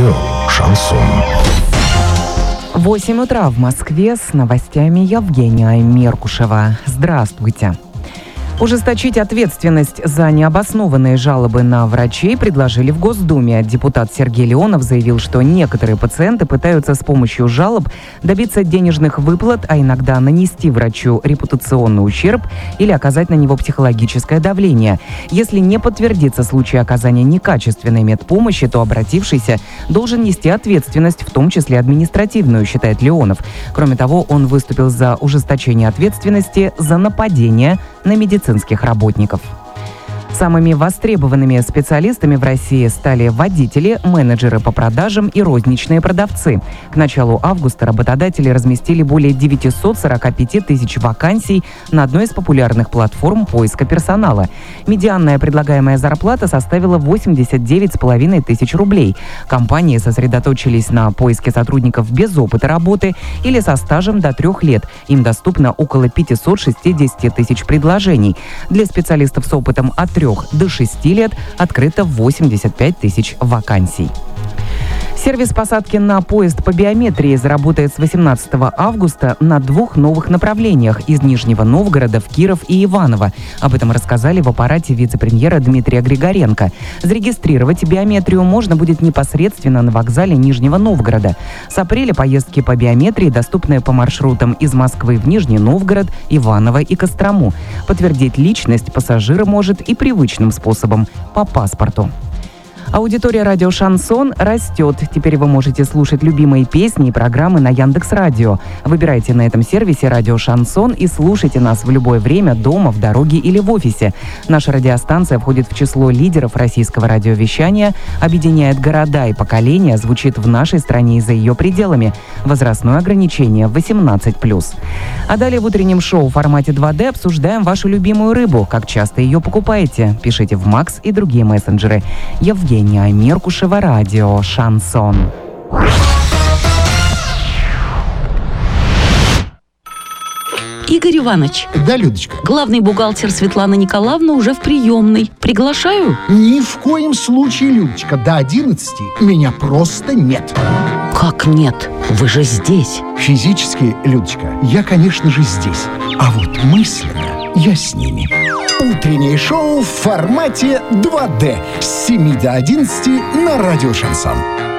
Радио «Шансон». 8 утра в Москве с новостями Евгения Меркушева. Здравствуйте. Ужесточить ответственность за необоснованные жалобы на врачей предложили в Госдуме. Депутат Сергей Леонов заявил, что некоторые пациенты пытаются с помощью жалоб добиться денежных выплат, а иногда нанести врачу репутационный ущерб или оказать на него психологическое давление. Если не подтвердится случай оказания некачественной медпомощи, то обратившийся должен нести ответственность, в том числе административную, считает Леонов. Кроме того, он выступил за ужесточение ответственности за нападение на медицинских работников. Самыми востребованными специалистами в России стали водители, менеджеры по продажам и розничные продавцы. К началу августа работодатели разместили более 945 тысяч вакансий на одной из популярных платформ поиска персонала. Медианная предлагаемая зарплата составила 89,5 тысяч рублей. Компании сосредоточились на поиске сотрудников без опыта работы или со стажем до 3 лет. Им доступно около 560 тысяч предложений. Для специалистов с опытом от 3 до 6 лет открыто 85 тысяч вакансий. Сервис посадки на поезд по биометрии заработает с 18 августа на 2 новых направлениях из Нижнего Новгорода в Киров и Иваново. Об этом рассказали в аппарате вице-премьера Дмитрия Григоренко. Зарегистрировать биометрию можно будет непосредственно на вокзале Нижнего Новгорода. С апреля поездки по биометрии доступны по маршрутам из Москвы в Нижний Новгород, Иваново и Кострому. Подтвердить личность пассажира может и привычным способом – по паспорту. Аудитория радио «Шансон» растет. Теперь вы можете слушать любимые песни и программы на Яндекс.Радио. Выбирайте на этом сервисе радио «Шансон» и слушайте нас в любое время, дома, в дороге или в офисе. Наша радиостанция входит в число лидеров российского радиовещания, объединяет города и поколения, звучит в нашей стране и за ее пределами. Возрастное ограничение 18+. А далее в утреннем шоу в формате 2D обсуждаем вашу любимую рыбу. Как часто ее покупаете? Пишите в Макс и другие мессенджеры. Евгения Меркушева, радио «Шансон». Игорь Иванович. Да, Людочка. Главный бухгалтер Светлана Николаевна уже в приемной. Приглашаю? Ни в коем случае, Людочка. До 11 меня просто нет. Как нет? Вы же здесь. Физически, Людочка, я, конечно же, здесь. А вот мысленно я с ними. Утреннее шоу в формате 2D с 7 до 11 на радио «Шансон».